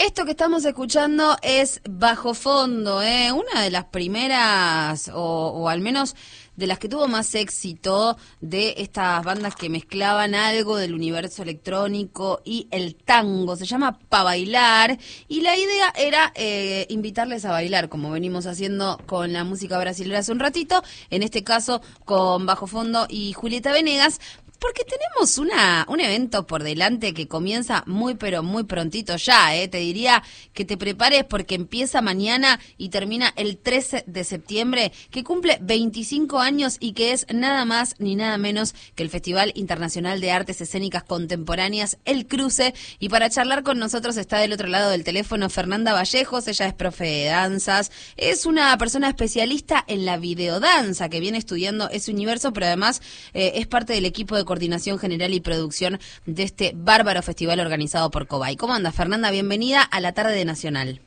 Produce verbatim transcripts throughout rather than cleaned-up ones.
Esto que estamos escuchando es Bajo Fondo, ¿eh? Una de las primeras, o, o al menos de las que tuvo más éxito de estas bandas que mezclaban algo del universo electrónico y el tango. Se llama Pa' Bailar y la idea era eh, invitarles a bailar, como venimos haciendo con la música brasileña hace un ratito, en este caso con Bajo Fondo y Julieta Venegas, porque tenemos una un evento por delante que comienza muy pero muy prontito ya, ¿eh? Te diría que te prepares porque empieza mañana y termina el trece de septiembre, que cumple veinticinco años y que es nada más ni nada menos que el Festival Internacional de Artes Escénicas Contemporáneas, El Cruce. Y para charlar con nosotros está del otro lado del teléfono Fernanda Vallejos. Ella es profe de danzas, es una persona especialista en la videodanza que viene estudiando ese universo, pero además eh, es parte del equipo de coordinación general y producción de este bárbaro festival organizado por Cobay. ¿Cómo anda, Fernanda? Bienvenida a la tarde de Nacional.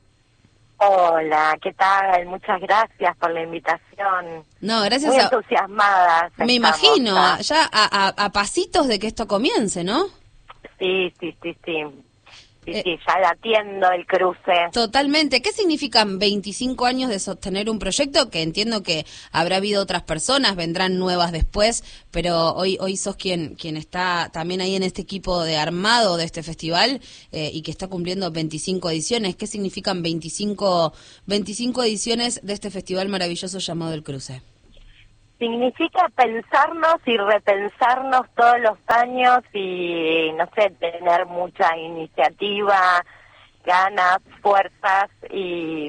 Hola, ¿qué tal? Muchas gracias por la invitación. No, gracias. Muy a... entusiasmadas. Me estamos, imagino, ¿ah? ya a, a, a pasitos de que esto comience, ¿no? Sí, sí, sí, sí. Sí, Eh, sí, ya la atiendo el cruce. Totalmente. ¿Qué significan veinticinco años de sostener un proyecto? Que entiendo que habrá habido otras personas, vendrán nuevas después, pero hoy hoy sos quien quien está también ahí en este equipo de armado de este festival eh, y que está cumpliendo veinticinco ediciones. ¿Qué significan veinticinco, veinticinco ediciones de este festival maravilloso llamado El Cruce? Significa pensarnos y repensarnos todos los años y, no sé, tener mucha iniciativa, ganas, fuerzas y,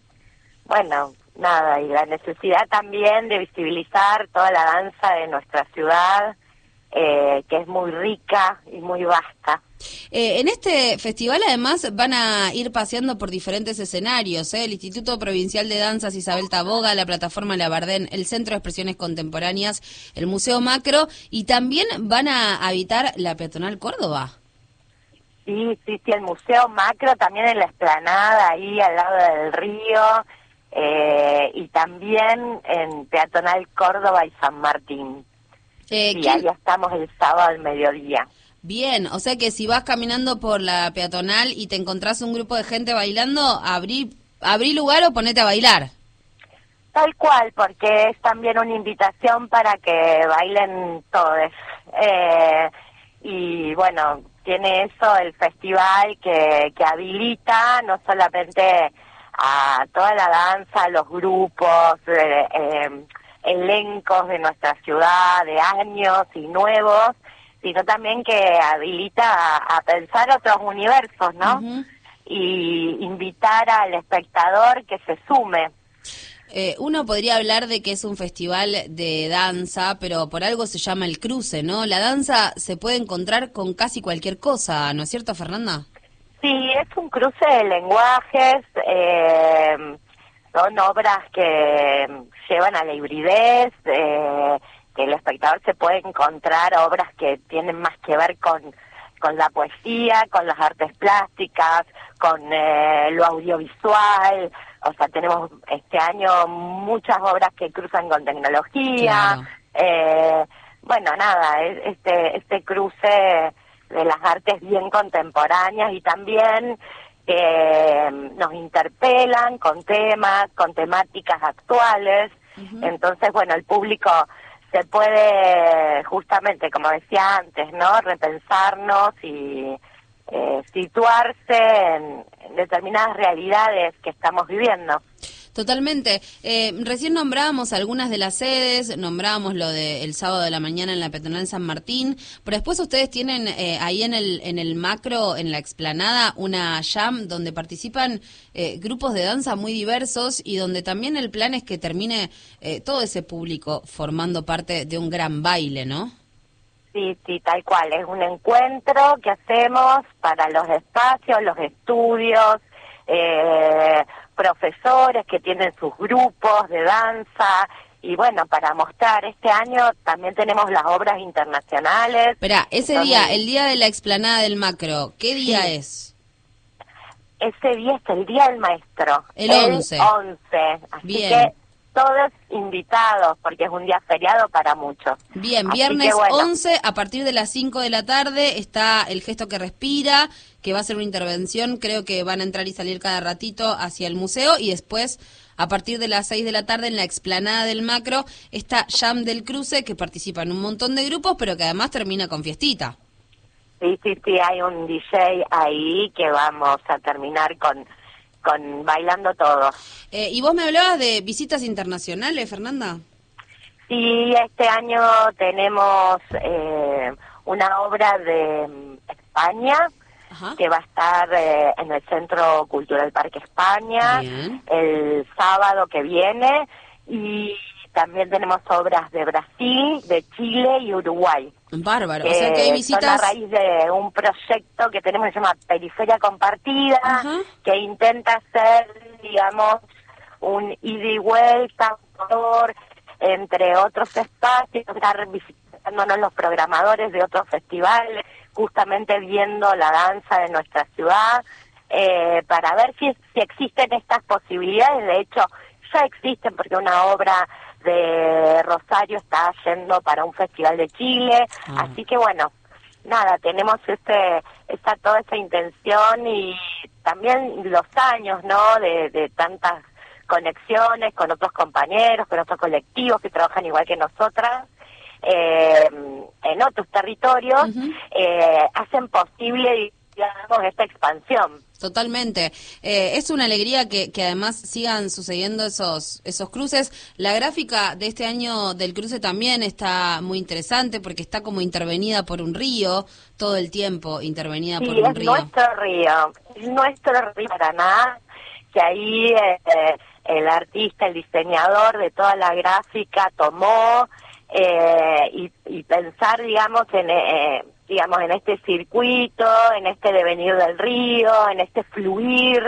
bueno, nada, y la necesidad también de visibilizar toda la danza de nuestra ciudad, eh, que es muy rica y muy vasta. Eh, en este festival además van a ir paseando por diferentes escenarios, ¿eh? El Instituto Provincial de Danzas Isabel Taboga, la Plataforma Labardén, el Centro de Expresiones Contemporáneas, el Museo Macro, y también van a habitar la Peatonal Córdoba. Sí, sí, sí, el Museo Macro, también en la explanada, ahí al lado del río, eh, y también en Peatonal Córdoba y San Martín. Eh, sí, ¿quién... ahí estamos el sábado al mediodía. Bien, o sea que si vas caminando por la peatonal y te encontrás un grupo de gente bailando, abrí, abrí lugar o ponete a bailar. Tal cual, porque es también una invitación para que bailen todos. Eh, y bueno, tiene eso el festival que, que habilita no solamente a toda la danza, los grupos, eh, eh, elencos de nuestra ciudad, de años y nuevos, sino también que habilita a, a pensar otros universos, ¿no? Uh-huh. Y invitar al espectador que se sume. Eh, uno podría hablar de que es un festival de danza, pero por algo se llama El Cruce, ¿no? La danza se puede encontrar con casi cualquier cosa, ¿no es cierto, Fernanda? Sí, es un cruce de lenguajes, eh, son obras que llevan a la hibridez, eh, que el espectador se puede encontrar obras que tienen más que ver con, con la poesía, con las artes plásticas, con eh, lo audiovisual. O sea, tenemos este año muchas obras que cruzan con tecnología. Claro. Eh, bueno, nada, este, este cruce de las artes bien contemporáneas y también eh, nos interpelan con temas, con temáticas actuales. Uh-huh. Entonces, bueno, el público se puede justamente, como decía antes, ¿no? Repensarnos y eh, situarse en, en determinadas realidades que estamos viviendo. Totalmente. Eh, recién nombrábamos algunas de las sedes, nombrábamos lo del sábado de la mañana en la Peatonal San Martín, pero después ustedes tienen eh, ahí en el en el macro, en la explanada, una jam donde participan eh, grupos de danza muy diversos y donde también el plan es que termine eh, todo ese público formando parte de un gran baile, ¿no? Sí, sí, tal cual. Es un encuentro que hacemos para los espacios, los estudios, eh, profesores que tienen sus grupos de danza y bueno, para mostrar este año también tenemos las obras internacionales. Espera, ese Entonces, día, el día de la explanada del macro, ¿qué día sí. es? Ese día es el Día del Maestro. El once. El once. Así Bien. que todos invitados, porque es un día feriado para muchos. Bien, Así viernes bueno. once, a partir de las cinco de la tarde, está el Gesto que Respira, que va a ser una intervención, creo que van a entrar y salir cada ratito hacia el museo, y después, a partir de las seis de la tarde, en la explanada del Macro, está Jam del Cruce, que participa en un montón de grupos, pero que además termina con fiestita. Sí, sí, sí, hay un D J ahí que vamos a terminar con... con bailando todo. Eh, ¿Y vos me hablabas de visitas internacionales, Fernanda? Sí, este año tenemos eh, una obra de España. Ajá. Que va a estar eh, en el Centro Cultural Parque España. Bien. El sábado que viene, y también tenemos obras de Brasil, de Chile y Uruguay. Bárbaro, o sea que hay visitas... Son a raíz de un proyecto que tenemos que se llama Periferia Compartida, ajá, que intenta hacer, digamos, un ida y vuelta entre otros espacios, estar visitándonos los programadores de otros festivales, justamente viendo la danza de nuestra ciudad, eh, para ver si, si existen estas posibilidades. De hecho, ya existen, porque una obra de Rosario está yendo para un festival de Chile, ah. así que bueno, nada, tenemos ese, esa toda esa intención, y también los años, ¿no?, de, de tantas conexiones con otros compañeros, con otros colectivos que trabajan igual que nosotras, eh, en otros territorios, uh-huh. eh, hacen posible, digamos, esta expansión. Totalmente. Eh, es una alegría que, que además sigan sucediendo esos esos cruces. La gráfica de este año del cruce también está muy interesante, porque está como intervenida por un río, todo el tiempo intervenida sí, por un es río. nuestro río, es nuestro río Paraná, que ahí eh, el artista, el diseñador de toda la gráfica tomó eh, y, y pensar, digamos, en... Eh, digamos, en este circuito, en este devenir del río, en este fluir,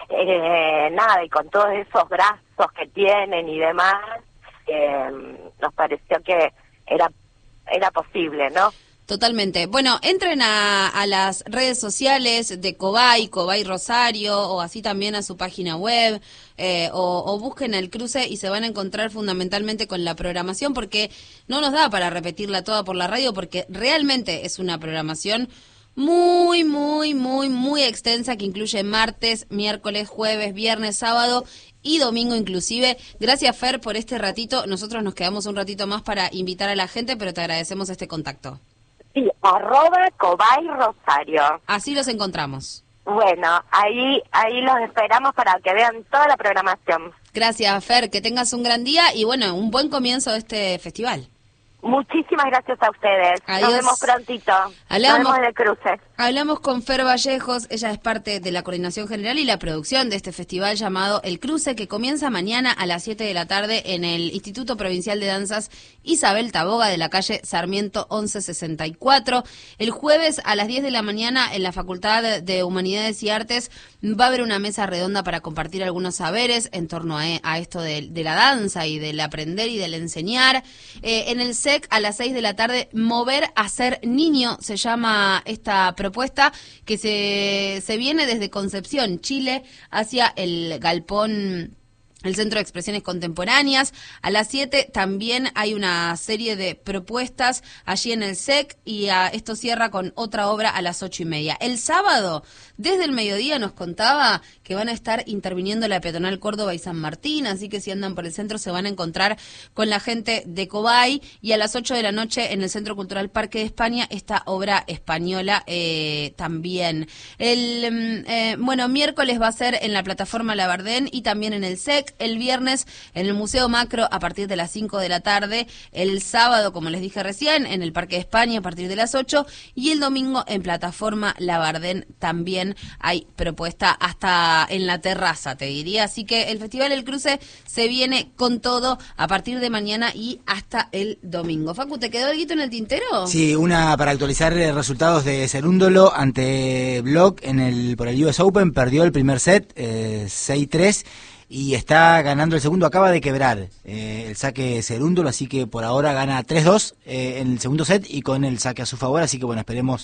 eh, nada, y con todos esos brazos que tienen y demás, eh, nos pareció que era era posible, ¿no? Totalmente. Bueno, entren a, a las redes sociales de Cobay, Cobay Rosario, o así también a su página web, eh, o, o busquen el cruce y se van a encontrar fundamentalmente con la programación, porque no nos da para repetirla toda por la radio, porque realmente es una programación muy, muy, muy, muy extensa, que incluye martes, miércoles, jueves, viernes, sábado y domingo inclusive. Gracias, Fer, por este ratito. Nosotros nos quedamos un ratito más para invitar a la gente, pero te agradecemos este contacto. Sí, arroba Cobay Rosario. Así los encontramos. Bueno, ahí ahí los esperamos para que vean toda la programación. Gracias, Fer, que tengas un gran día y bueno, un buen comienzo de este festival. Muchísimas gracias a ustedes. Adiós. Nos vemos prontito. Hablamos, Nos vemos en el cruce. Hablamos con Fer Vallejos, ella es parte de la coordinación general y la producción de este festival llamado El Cruce, que comienza mañana a las siete de la tarde en el Instituto Provincial de Danzas Isabel Taboga de la calle Sarmiento once sesenta y cuatro. El jueves a las diez de la mañana en la Facultad de Humanidades y Artes va a haber una mesa redonda para compartir algunos saberes en torno a, a esto de, de la danza y del aprender y del enseñar. Eh, en el C E C a las seis de la tarde, Mover a Ser Niño, se llama esta propuesta, que se, se viene desde Concepción, Chile, hacia el Galpón, el Centro de Expresiones Contemporáneas. A las siete también hay una serie de propuestas allí en el C E C, y a, esto cierra con otra obra a las ocho y media. El sábado, desde el mediodía, nos contaba que van a estar interviniendo la peatonal Córdoba y San Martín, así que si andan por el centro se van a encontrar con la gente de Cobay, y a las ocho de la noche en el Centro Cultural Parque de España, esta obra española eh, también. El eh, bueno, miércoles va a ser en la plataforma Labardén y también en el C E C. El viernes en el Museo Macro a partir de las cinco de la tarde, el sábado, como les dije recién, en el Parque de España a partir de las ocho, y el domingo en plataforma Labardén también hay propuesta hasta en la terraza, te diría. Así que el Festival El Cruce se viene con todo a partir de mañana y hasta el domingo. Facu, ¿te quedó algo en el tintero? Sí, una para actualizar resultados de Cerúndolo ante Block en el por el U S Open. Perdió el primer set, eh, seis tres. Y está ganando el segundo, acaba de quebrar eh, el saque Cerúndolo, así que por ahora gana tres dos eh, en el segundo set y con el saque a su favor, así que bueno, esperemos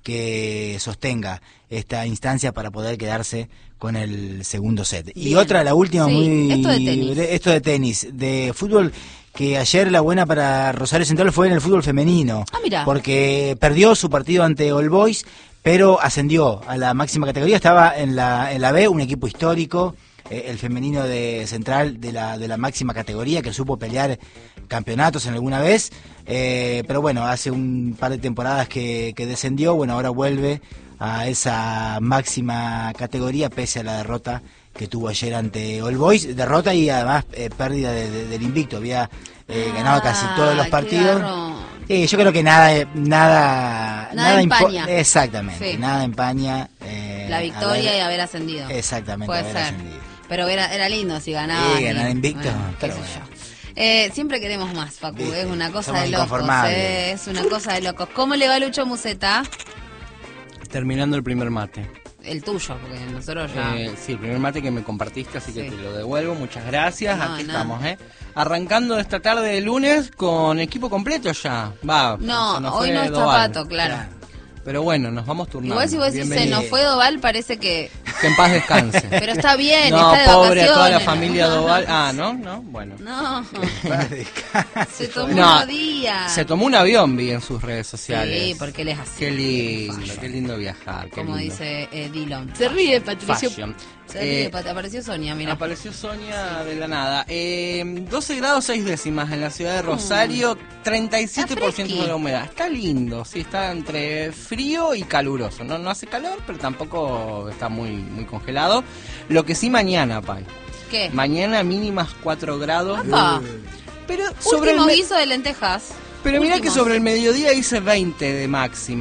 que sostenga esta instancia para poder quedarse con el segundo set. Bien. Y otra, la última, Sí, muy esto de tenis. de- esto de tenis, de fútbol, que ayer la buena para Rosario Central fue en el fútbol femenino, Ah, mirá. porque perdió su partido ante All Boys, pero ascendió a la máxima categoría, estaba en la, en la B, un equipo histórico, eh, el femenino de Central de la, de la máxima categoría, que supo pelear campeonatos en alguna vez, eh, pero bueno, hace un par de temporadas que, que descendió, bueno, ahora vuelve a esa máxima categoría pese a la derrota que tuvo ayer ante All Boys, derrota y además eh, pérdida de, de, del invicto, había eh, ganado casi todos los Ah, partidos. qué garrón. Sí, yo creo que nada, eh, nada, Nada impo- empaña. exactamente, Sí. nada empaña eh, La victoria haber- y haber ascendido. exactamente, Puede haber ser. ascendido. Pero era, era lindo si ganaba. Sí, ganar invicto, qué pero sé bueno. yo. Eh, siempre queremos más, Facu, Viste, es una cosa somos de locos, inconformables. eh, es una cosa de locos. ¿Cómo le va Lucho Museta? Terminando el primer mate. El tuyo, porque nosotros ya... Eh, sí, el primer mate que me compartiste, así que Sí. te lo devuelvo. Muchas gracias. No, Aquí nada. estamos, ¿eh? Arrancando esta tarde de lunes con equipo completo ya. Va. no, se nos hoy fue no está Doval. Pato, claro. Pero bueno, nos vamos turnando. Igual si vos decís se Bienvenido. nos fue Doval, parece que... Que en paz descanse. Pero está bien, no, está de pobre a toda la vacaciones. familia Doval. Ah, ¿no? No, bueno. No, Para descansar. se tomó No, unos días. Se tomó un avión, vi en sus redes sociales. Sí, porque él es así. Qué lindo, qué lindo viajar. Qué Como lindo. dice eh, Dillon. Se ríe, Patricio. Fashion. Se ríe, Eh, Pat- apareció Sonia, mira. Apareció Sonia de la nada. Eh, doce grados seis décimas en la ciudad de Rosario, treinta y siete por ciento Está de la humedad. Está lindo, sí, está entre frío y caluroso. No, no hace calor, pero tampoco está muy, muy congelado. Lo que sí mañana, Pai. ¿Qué? Mañana mínimas cuatro grados. Apa. Pero sobre el Último me- guiso de lentejas. pero mirá que Últimos. sobre el mediodía hice veinte de máxima.